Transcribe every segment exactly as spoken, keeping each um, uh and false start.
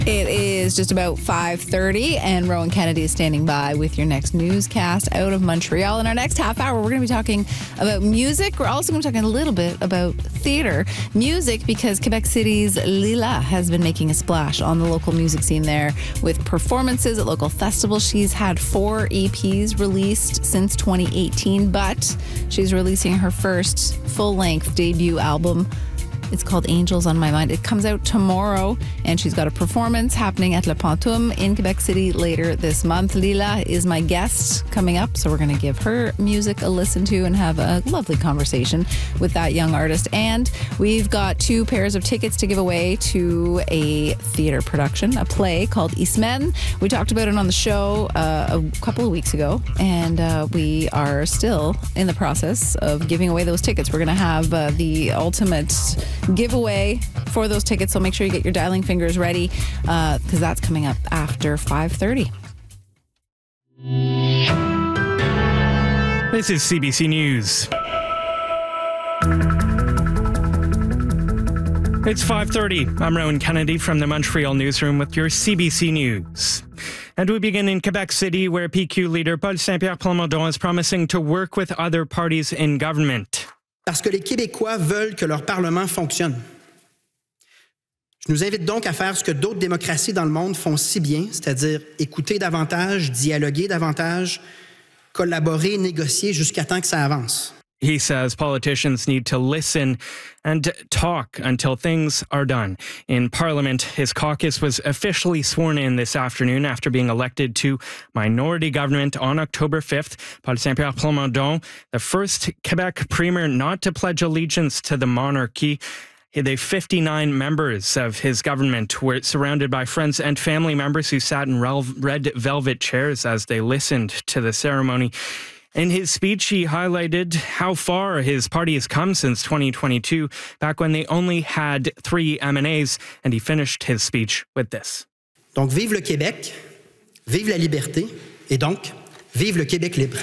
It is just about five thirty, and Rowan Kennedy is standing by with your next newscast out of Montreal. In our next half hour, we're going to be talking about music. We're also going to be talking a little bit about theater. Music, because Quebec City's Lila has been making a splash on the local music scene there with performances at local festivals. She's had four E Ps released since twenty eighteen, but she's releasing her first full-length debut album. It's called Angels on My Mind. It comes out tomorrow, and she's got a performance happening at Le Pantoum in Quebec City later this month. Lila is my guest coming up, so we're going to give her music a listen to and have a lovely conversation with that young artist. And we've got two pairs of tickets to give away to a theater production, a play called Ismen. We talked about it on the show uh, a couple of weeks ago, and uh, we are still in the process of giving away those tickets. We're going to have uh, the ultimate giveaway for those tickets, so make sure you get your dialing fingers ready because uh, that's coming up after five thirty. This is C B C News. It's five thirty. I'm Rowan Kennedy from the Montreal newsroom with your C B C News. And we begin in Quebec City, where P Q leader Paul Saint-Pierre Plamondon is promising to work with other parties in government. Parce que les Québécois veulent que leur Parlement fonctionne. Je nous invite donc à faire ce que d'autres démocraties dans le monde font si bien, c'est-à-dire écouter davantage, dialoguer davantage, collaborer, négocier jusqu'à temps que ça avance. He says politicians need to listen and talk until things are done. In Parliament, his caucus was officially sworn in this afternoon after being elected to minority government on October fifth. Paul Saint-Pierre Plamondon, the first Quebec premier not to pledge allegiance to the monarchy. The fifty-nine members of his government were surrounded by friends and family members who sat in red velvet chairs as they listened to the ceremony. In his speech, he highlighted how far his party has come since twenty twenty-two, back when they only had three M and A's, and he finished his speech with this. Donc, vive le Québec, vive la liberté, et donc, vive le Québec libre.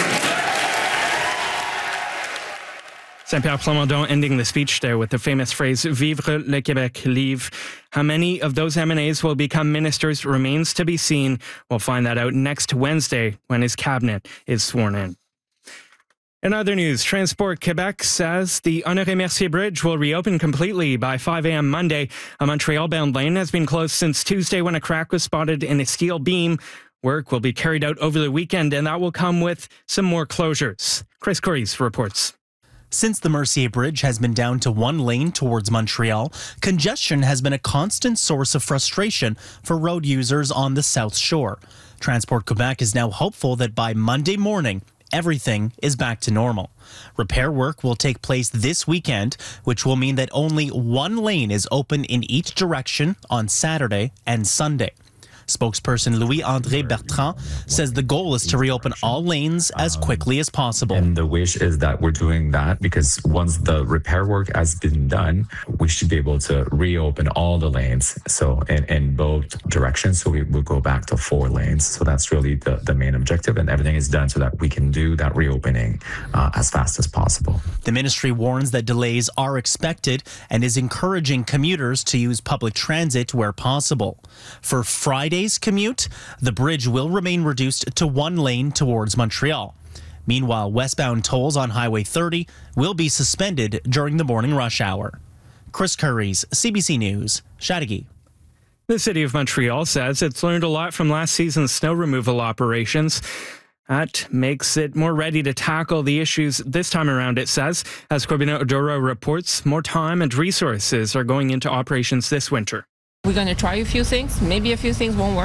Saint-Pierre Plamondon ending the speech there with the famous phrase, Vivre le Québec libre. How many of those M and A's will become ministers remains to be seen. We'll find that out next Wednesday when his cabinet is sworn in. In other news, Transport Quebec says the Honoré Mercier Bridge will reopen completely by five a.m. Monday. A Montreal-bound lane has been closed since Tuesday when a crack was spotted in a steel beam. Work will be carried out over the weekend, and that will come with some more closures. Chris Curries reports. Since the Mercier Bridge has been down to one lane towards Montreal, congestion has been a constant source of frustration for road users on the South Shore. Transport Quebec is now hopeful that by Monday morning, everything is back to normal. Repair work will take place this weekend, which will mean that only one lane is open in each direction on Saturday and Sunday. Spokesperson Louis-André Bertrand says the goal is to reopen all lanes as quickly as possible. And the wish is that we're doing that because once the repair work has been done, we should be able to reopen all the lanes. So in, in both directions, so we will go back to four lanes. So that's really the, the main objective, and everything is done so that we can do that reopening uh, as fast as possible. The ministry warns that delays are expected and is encouraging commuters to use public transit where possible. For Friday, commute, the bridge will remain reduced to one lane towards Montreal. Meanwhile, westbound tolls on Highway thirty will be suspended during the morning rush hour. Chris Curries, C B C News, Chateauguay. The City of Montreal says it's learned a lot from last season's snow removal operations. That makes it more ready to tackle the issues this time around, it says. As Corbina Odoro reports, more time and resources are going into operations this winter. We're going to try a few things. Maybe a few things won't work.